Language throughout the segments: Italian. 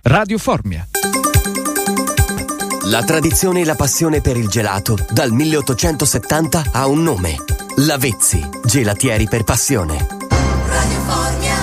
Radio Formia. La tradizione e la passione per il gelato dal 1870 ha un nome: Lavezzi, gelatieri per passione. Radio Formia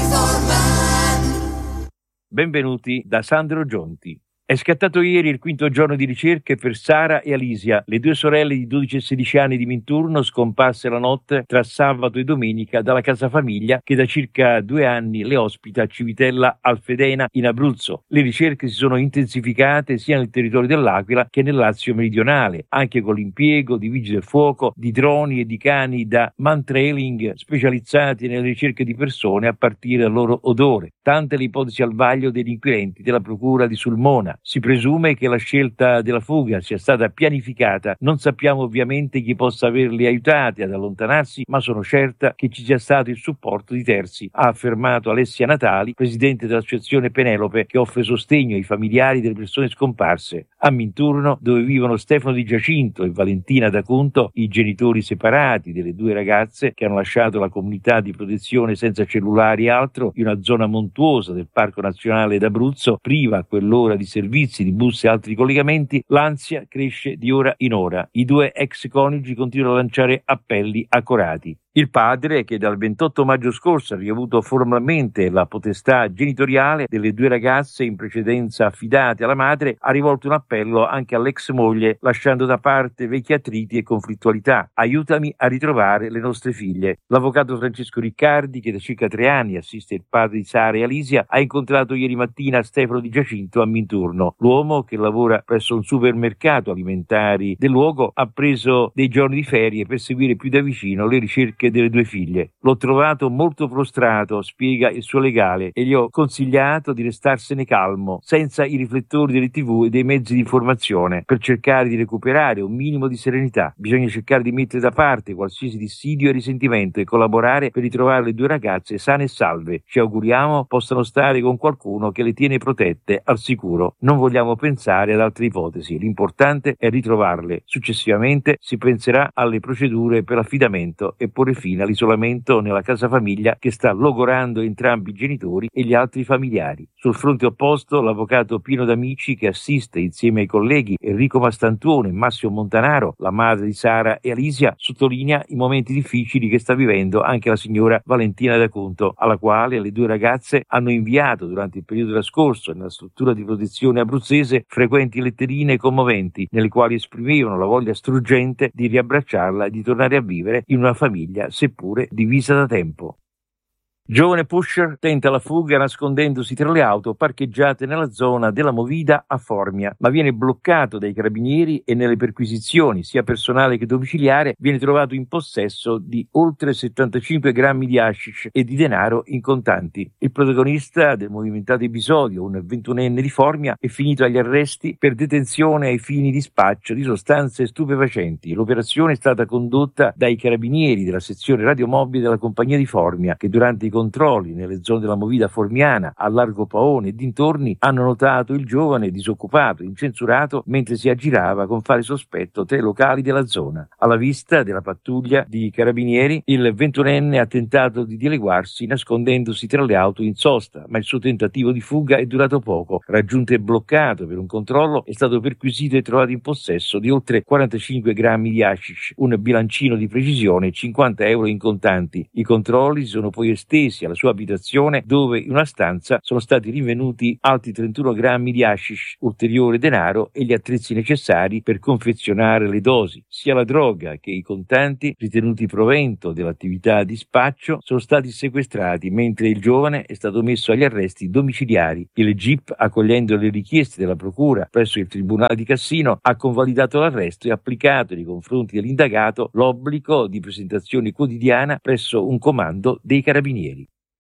informa. Benvenuti da Sandro Gionti. È scattato ieri il quinto giorno di ricerche per Sara e Alisia, le due sorelle di 12 e 16 anni di Minturno scomparse la notte tra sabato e domenica dalla casa famiglia che da circa 2 anni le ospita a Civitella Alfedena in Abruzzo. Le ricerche si sono intensificate sia nel territorio dell'Aquila che nel Lazio meridionale, anche con l'impiego di vigili del fuoco, di droni e di cani da mantrailing specializzati nelle ricerche di persone a partire dal loro odore. Tante le ipotesi al vaglio degli inquirenti della procura di Sulmona. Si presume che la scelta della fuga sia stata pianificata. Non sappiamo ovviamente chi possa averli aiutati ad allontanarsi, ma sono certa che ci sia stato il supporto di terzi, ha affermato Alessia Natali, presidente dell'associazione Penelope, che offre sostegno ai familiari delle persone scomparse. A Minturno, dove vivono Stefano Di Giacinto e Valentina D'Acunto, i genitori separati delle due ragazze che hanno lasciato la comunità di protezione senza cellulari e altro in una zona montuosa del Parco Nazionale d'Abruzzo, priva a quell'ora di servizi, di bus e altri collegamenti, l'ansia cresce di ora in ora. I due ex coniugi continuano a lanciare appelli accorati. Il padre, che dal 28 maggio scorso ha ricevuto formalmente la potestà genitoriale delle due ragazze in precedenza affidate alla madre, ha rivolto un appello anche all'ex moglie, lasciando da parte vecchi attriti e conflittualità. Aiutami a ritrovare le nostre figlie. L'avvocato Francesco Riccardi, che da circa 3 anni assiste il padre di Sara e Alisia, ha incontrato ieri mattina Stefano Di Giacinto a Minturno. L'uomo, che lavora presso un supermercato alimentari del luogo, ha preso dei giorni di ferie per seguire più da vicino le ricerche delle due figlie. L'ho trovato molto prostrato, spiega il suo legale, e gli ho consigliato di restarsene calmo, senza i riflettori delle TV e dei mezzi di informazione, per cercare di recuperare un minimo di serenità. Bisogna cercare di mettere da parte qualsiasi dissidio e risentimento e collaborare per ritrovare le due ragazze sane e salve. Ci auguriamo possano stare con qualcuno che le tiene protette al sicuro. Non vogliamo pensare ad altre ipotesi. L'importante è ritrovarle. Successivamente si penserà alle procedure per l'affidamento e porre fine all'isolamento nella casa famiglia che sta logorando entrambi i genitori e gli altri familiari. Sul fronte opposto, l'avvocato Pino D'Amici, che assiste insieme ai colleghi Enrico Mastantuono e Massimo Montanaro, la madre di Sara e Alisia, sottolinea i momenti difficili che sta vivendo anche la signora Valentina D'Acunto, alla quale le due ragazze hanno inviato durante il periodo trascorso nella struttura di protezione abruzzese frequenti letterine commoventi, nelle quali esprimevano la voglia struggente di riabbracciarla e di tornare a vivere in una famiglia seppure divisa da tempo. Giovane pusher tenta la fuga nascondendosi tra le auto parcheggiate nella zona della Movida a Formia, ma viene bloccato dai carabinieri e nelle perquisizioni, sia personale che domiciliare, viene trovato in possesso di oltre 75 grammi di hashish e di denaro in contanti. Il protagonista del movimentato episodio, un 21enne di Formia, è finito agli arresti per detenzione ai fini di spaccio di sostanze stupefacenti. L'operazione è stata condotta dai carabinieri della sezione radiomobile della compagnia di Formia, che durante i controlli nelle zone della Movida formiana, a Largo Paone e dintorni, hanno notato il giovane disoccupato, incensurato, mentre si aggirava con fare sospetto tra i locali della zona. Alla vista della pattuglia di carabinieri, il 21enne ha tentato di dileguarsi nascondendosi tra le auto in sosta, ma il suo tentativo di fuga è durato poco. Raggiunto e bloccato per un controllo, è stato perquisito e trovato in possesso di oltre 45 grammi di hashish, un bilancino di precisione e 50 euro in contanti. I controlli si sono poi estesi alla sua abitazione, dove in una stanza sono stati rinvenuti altri 31 grammi di hashish, ulteriore denaro e gli attrezzi necessari per confezionare le dosi. Sia la droga che i contanti ritenuti provento dell'attività di spaccio sono stati sequestrati, mentre il giovane è stato messo agli arresti domiciliari. Il GIP, accogliendo le richieste della procura presso il Tribunale di Cassino, ha convalidato l'arresto e applicato nei confronti dell'indagato l'obbligo di presentazione quotidiana presso un comando dei carabinieri.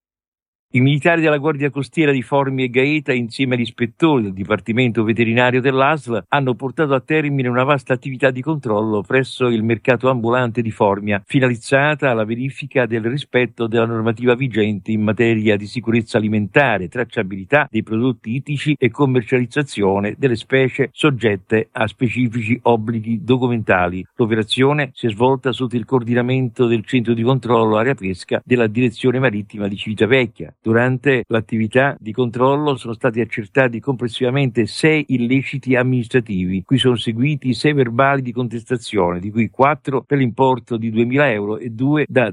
I militari della Guardia Costiera di Formia e Gaeta, insieme agli ispettori del Dipartimento Veterinario dell'ASL, hanno portato a termine una vasta attività di controllo presso il mercato ambulante di Formia, finalizzata alla verifica del rispetto della normativa vigente in materia di sicurezza alimentare, tracciabilità dei prodotti ittici e commercializzazione delle specie soggette a specifici obblighi documentali. L'operazione si è svolta sotto il coordinamento del centro di controllo area pesca della direzione marittima di Civitavecchia, Durante l'attività di controllo sono stati accertati complessivamente 6 illeciti amministrativi, cui sono seguiti 6 verbali di contestazione, di cui 4 per l'importo di 2.000 euro e 2 da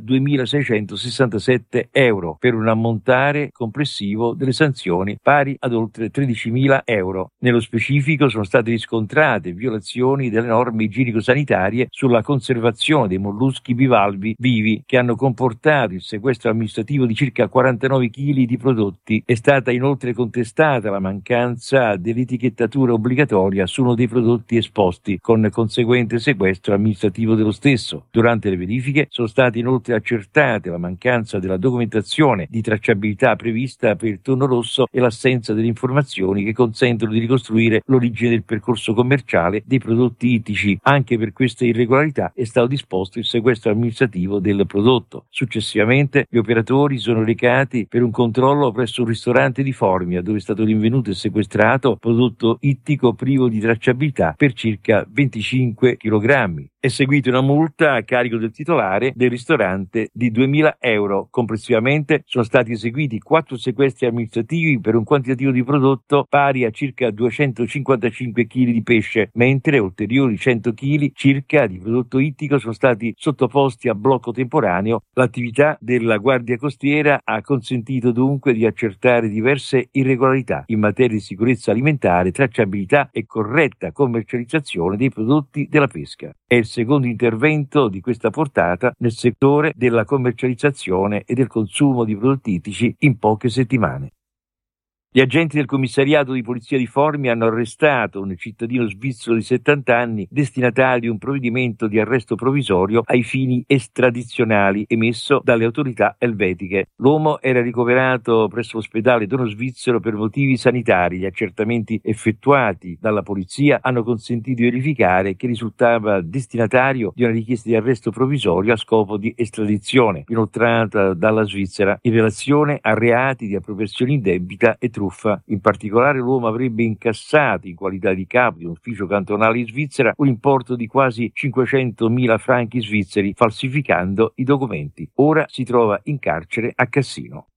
2.667 euro, per un ammontare complessivo delle sanzioni pari ad oltre 13.000 euro. Nello specifico sono state riscontrate violazioni delle norme igienico-sanitarie sulla conservazione dei molluschi bivalvi vivi, che hanno comportato il sequestro amministrativo di circa 49 kg di prodotti. È stata inoltre contestata la mancanza dell'etichettatura obbligatoria su uno dei prodotti esposti, con conseguente sequestro amministrativo dello stesso. Durante le verifiche sono state inoltre accertate la mancanza della documentazione di tracciabilità prevista per il tonno rosso e l'assenza delle informazioni che consentono di ricostruire l'origine del percorso commerciale dei prodotti ittici. Anche per queste irregolarità è stato disposto il sequestro amministrativo del prodotto. Successivamente gli operatori sono recati per un controllo presso un ristorante di Formia, dove è stato rinvenuto e sequestrato prodotto ittico privo di tracciabilità per circa 25 kg. È seguita una multa a carico del titolare del ristorante di 2.000 euro. Complessivamente sono stati eseguiti 4 sequestri amministrativi per un quantitativo di prodotto pari a circa 255 kg di pesce, mentre ulteriori 100 kg circa di prodotto ittico sono stati sottoposti a blocco temporaneo. L'attività della Guardia Costiera ha consentito dunque di accertare diverse irregolarità in materia di sicurezza alimentare, tracciabilità e corretta commercializzazione dei prodotti della pesca. È il secondo intervento di questa portata nel settore della commercializzazione e del consumo di prodotti ittici in poche settimane. Gli agenti del commissariato di polizia di Formia hanno arrestato un cittadino svizzero di 70 anni, destinatario di un provvedimento di arresto provvisorio ai fini estradizionali emesso dalle autorità elvetiche. L'uomo era ricoverato presso l'ospedale Dono Svizzero per motivi sanitari. Gli accertamenti effettuati dalla polizia hanno consentito di verificare che risultava destinatario di una richiesta di arresto provvisorio a scopo di estradizione, inoltrata dalla Svizzera in relazione a reati di appropriazione indebita e truffa. In particolare l'uomo avrebbe incassato in qualità di capo di un ufficio cantonale in Svizzera un importo di quasi 500.000 franchi svizzeri, falsificando i documenti. Ora si trova in carcere a Cassino.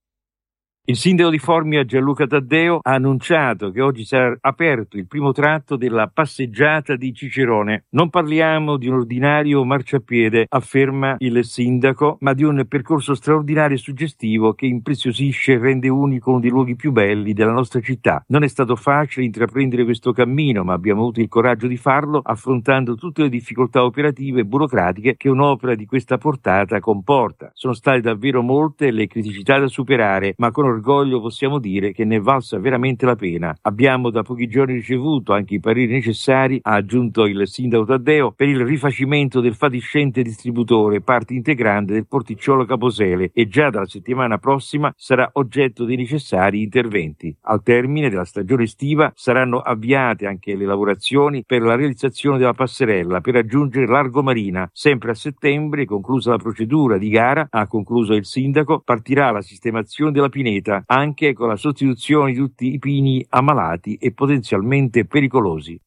Il sindaco di Formia Gianluca Taddeo ha annunciato che oggi sarà aperto il primo tratto della passeggiata di Cicerone. Non parliamo di un ordinario marciapiede, afferma il sindaco, ma di un percorso straordinario e suggestivo che impreziosisce e rende unico uno dei luoghi più belli della nostra città. Non è stato facile intraprendere questo cammino, ma abbiamo avuto il coraggio di farlo, affrontando tutte le difficoltà operative e burocratiche che un'opera di questa portata comporta. Sono state davvero molte le criticità da superare, ma con orgoglio possiamo dire che ne è valsa veramente la pena. Abbiamo da pochi giorni ricevuto anche i pareri necessari, ha aggiunto il sindaco Taddeo, per il rifacimento del fatiscente distributore, parte integrante del porticciolo Caposele, e già dalla settimana prossima sarà oggetto dei necessari interventi. Al termine della stagione estiva saranno avviate anche le lavorazioni per la realizzazione della passerella per raggiungere Largo Marina. Sempre a settembre, conclusa la procedura di gara, ha concluso il sindaco, partirà la sistemazione della pineta, anche con la sostituzione di tutti i pini ammalati e potenzialmente pericolosi.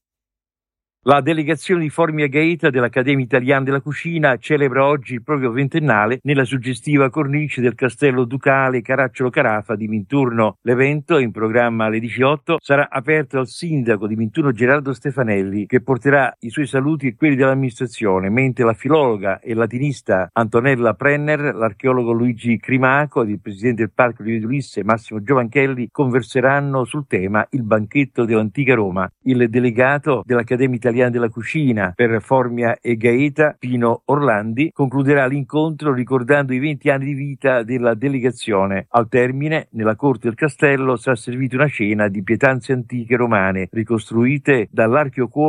La delegazione di Formia Gaeta dell'Accademia Italiana della Cucina celebra oggi il proprio ventennale nella suggestiva cornice del Castello Ducale Caracciolo Carafa di Minturno. L'evento, in programma alle 18, sarà aperto dal sindaco di Minturno Gerardo Stefanelli, che porterà i suoi saluti e quelli dell'amministrazione, mentre la filologa e latinista Antonella Prenner, l'archeologo Luigi Crimaco ed il presidente del Parco di Ulisse Massimo Giovanchelli converseranno sul tema Il banchetto dell'antica Roma. Il delegato dell'Accademia Italiana della Cucina per Formia e Gaeta, Pino Orlandi, concluderà l'incontro ricordando i 20 anni di vita della delegazione. Al termine, nella corte del castello sarà servita una cena di pietanze antiche romane ricostruite dall'archiocuoco